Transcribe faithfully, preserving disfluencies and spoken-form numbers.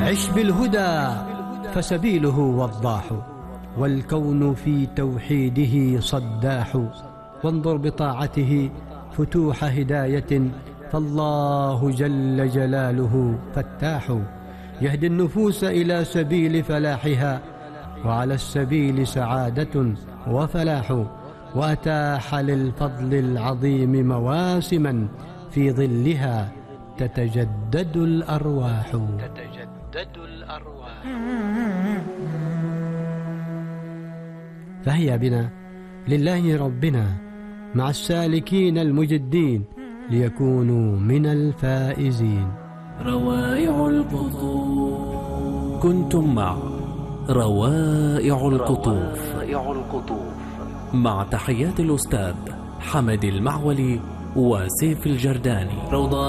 عش بالهدى فسبيله وضاح، والكون في توحيده صداح، وانظر بطاعته فتوح هداية، فالله جل جلاله فتاح، يهدي النفوس إلى سبيل فلاحها، وعلى السبيل سعادة وفلاح، وأتاح للفضل العظيم مواسما في ظلها تتجدد الأرواح. تتجدد الأرواح. فهيا بنا لله ربنا مع السالكين المجدين ليكونوا من الفائزين. روائع القطوف. كنتم مع روائع القطوف مع تحيات الأستاذ حمد المعولي وسيف الجرداني. روضة